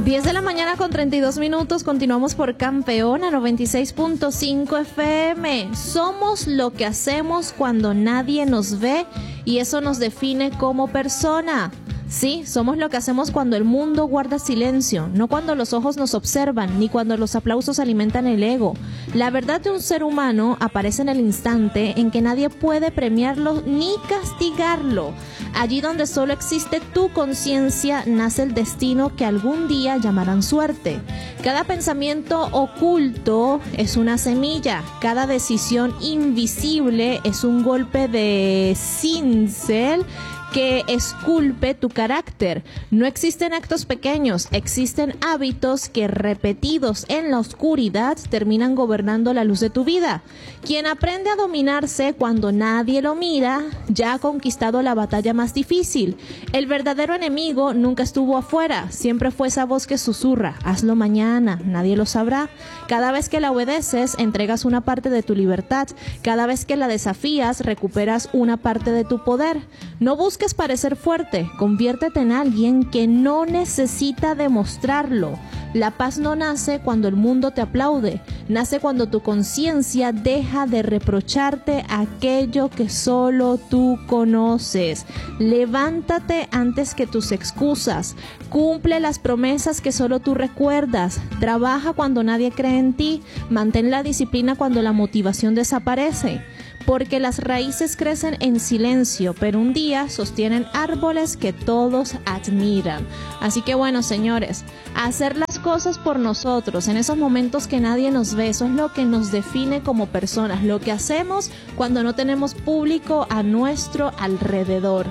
10 de la mañana con 32 minutos, continuamos por Campeona 96.5 FM. Somos lo que hacemos cuando nadie nos ve y eso nos define como persona. Sí, somos lo que hacemos cuando el mundo guarda silencio, no cuando los ojos nos observan, ni cuando los aplausos alimentan el ego. La verdad de un ser humano aparece en el instante en que nadie puede premiarlo ni castigarlo. Allí donde solo existe tu conciencia, nace el destino que algún día llamarán suerte. Cada pensamiento oculto es una semilla, cada decisión invisible es un golpe de cincel que esculpe tu carácter. No existen actos pequeños, existen hábitos que repetidos en la oscuridad terminan gobernando la luz de tu vida. Quien aprende a dominarse cuando nadie lo mira, ya ha conquistado la batalla más difícil. El verdadero enemigo nunca estuvo afuera, siempre fue esa voz que susurra, hazlo mañana, nadie lo sabrá. Cada vez que la obedeces, entregas una parte de tu libertad. Cada vez que la desafías, recuperas una parte de tu poder. No busques parecer fuerte, conviértete en alguien que no necesita demostrarlo. La paz no nace cuando el mundo te aplaude, nace cuando tu conciencia deja de reprocharte aquello que solo tú conoces. Levántate antes que tus excusas, cumple las promesas que solo tú recuerdas, trabaja cuando nadie cree en ti, mantén la disciplina cuando la motivación desaparece. Porque las raíces crecen en silencio, pero un día sostienen árboles que todos admiran. Así que bueno, señores, hacer las cosas por nosotros en esos momentos que nadie nos ve, eso es lo que nos define como personas, lo que hacemos cuando no tenemos público a nuestro alrededor.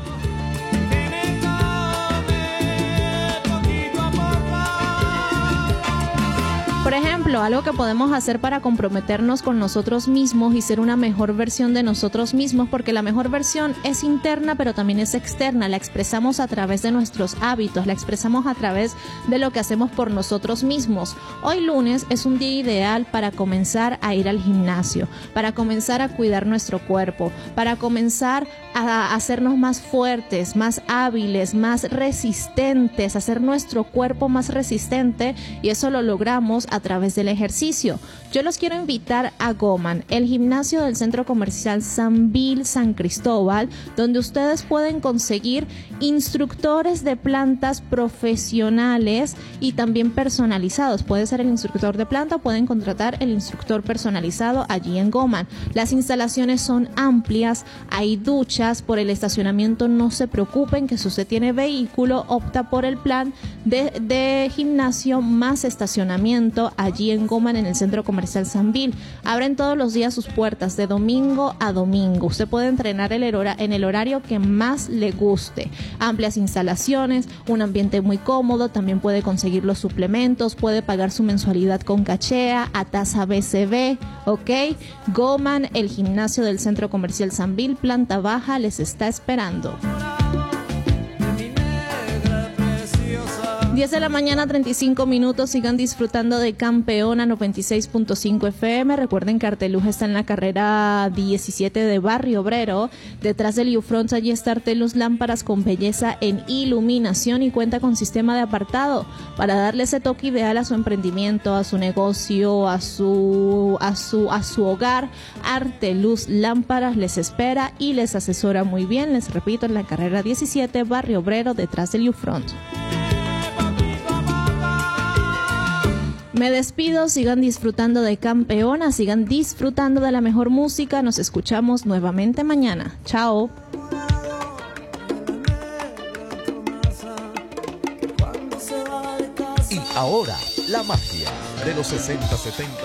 Por ejemplo, algo que podemos hacer para comprometernos con nosotros mismos y ser una mejor versión de nosotros mismos, porque la mejor versión es interna, pero también es externa. La expresamos a través de nuestros hábitos, la expresamos a través de lo que hacemos por nosotros mismos. Hoy lunes es un día ideal para comenzar a ir al gimnasio, para comenzar a cuidar nuestro cuerpo, para comenzar a hacernos más fuertes, más hábiles, más resistentes, hacer nuestro cuerpo más resistente, y eso lo logramos a través del ejercicio. Yo los quiero invitar a Goman, el gimnasio del Centro Comercial Sambil San Cristóbal, donde ustedes pueden conseguir instructores de plantas profesionales y también personalizados. Puede ser el instructor de planta o pueden contratar el instructor personalizado allí en Goman. Las instalaciones son amplias, hay duchas, por el estacionamiento no se preocupen, que si usted tiene vehículo, opta por el plan de gimnasio más estacionamiento allí en Goman, en el Centro Comercial Sambil. Abren todos los días sus puertas de domingo a domingo. Usted puede entrenar en el horario que más le guste. Amplias instalaciones, un ambiente muy cómodo, también puede conseguir los suplementos, puede pagar su mensualidad con cachea a tasa BCB, ¿ok? Goman, el gimnasio del Centro Comercial Sambil, planta baja, les está esperando. 10 de la mañana, 35 minutos. Sigan disfrutando de Campeona 96.5 FM. Recuerden que Arteluz está en la carrera 17 de Barrio Obrero. Detrás del U-Front, allí está Arteluz Lámparas con belleza en iluminación y cuenta con sistema de apartado para darle ese toque ideal a su emprendimiento, a su negocio, a su hogar. Arteluz Lámparas les espera y les asesora muy bien. Les repito, en la carrera 17 Barrio Obrero, detrás del U-Front. Me despido, sigan disfrutando de Campeona, sigan disfrutando de la mejor música. Nos escuchamos nuevamente mañana. Chao. Y ahora, la magia de los 60-70.